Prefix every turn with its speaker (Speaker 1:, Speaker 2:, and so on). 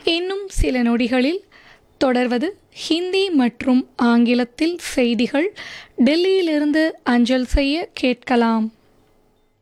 Speaker 1: இன்னும் சில நொடிகளில் தொடர்வது ஹிந்தி மற்றும் ஆங்கிலத்தில் செய்திகள் டெல்லியிலிருந்து அஞ்சல் செய்ய கேட்கலாம்.